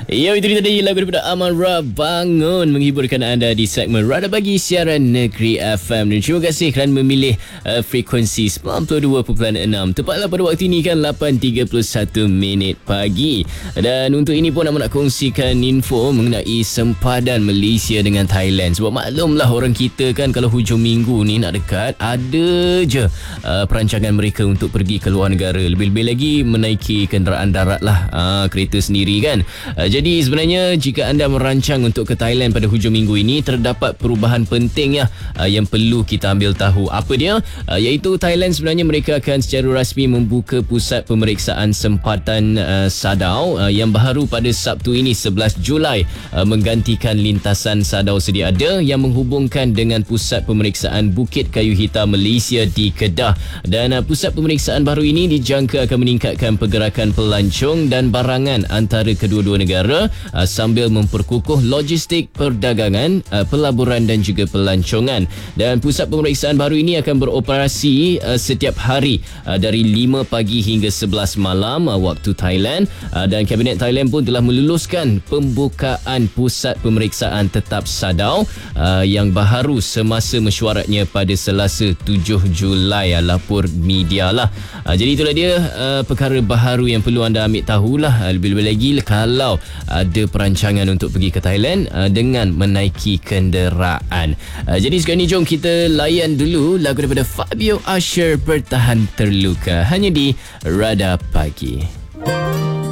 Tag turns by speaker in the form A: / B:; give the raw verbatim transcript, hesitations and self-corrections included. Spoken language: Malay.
A: Ya, itu dia tadi lagu daripada Amara Bangun menghiburkan anda di segmen Radar Pagi Siaran Negeri F M. Dan terima kasih kerana memilih uh, frekuensi sembilan puluh dua perpuluhan enam. Tepatlah pada waktu ini kan lapan tiga puluh satu minit pagi. Dan untuk ini pun nak kongsikan info mengenai sempadan Malaysia dengan Thailand. Sebab maklumlah orang kita kan kalau hujung minggu ni nak dekat, ada je uh, perancangan mereka untuk pergi ke luar negara. Lebih-lebih lagi menaiki kenderaan darat lah, uh, kereta sendiri kan. Uh, jadi sebenarnya jika anda merancang untuk ke Thailand pada hujung minggu ini, terdapat perubahan penting ya uh, yang perlu kita ambil tahu. Apa dia? Uh, iaitu Thailand sebenarnya mereka akan secara rasmi membuka pusat pemeriksaan sempatan uh, Sadao uh, yang baru pada Sabtu ini sebelas Julai uh, menggantikan lintasan Sadao sedia ada yang menghubungkan dengan pusat pemeriksaan Bukit Kayu Hitam Malaysia di Kedah. Dan uh, pusat pemeriksaan baru ini dijangka akan meningkatkan pergerakan pelancong dan barangan antara kedua-dua negara uh, sambil memperkukuh logistik perdagangan, uh, pelaburan dan juga pelancongan. Dan pusat pemeriksaan baru ini akan beroperasi uh, setiap hari uh, dari lima pagi hingga sebelas malam uh, waktu Thailand. Uh, dan Kabinet Thailand pun telah meluluskan pembukaan pusat pemeriksaan tetap Sadao uh, yang baharu semasa mesyuaratnya pada Selasa tujuh Julai. Uh, lapor media lah. Uh, jadi itulah dia uh, perkara baharu yang perlu anda ambil tahulah. Uh, lebih-lebih lagi kalau ada perancangan untuk pergi ke Thailand uh, dengan menaiki kenderaan. Uh, jadi sekarang ni jom kita layan dulu lagu daripada Fabio Asher, Bertahan Terluka, hanya di Radar Pagi.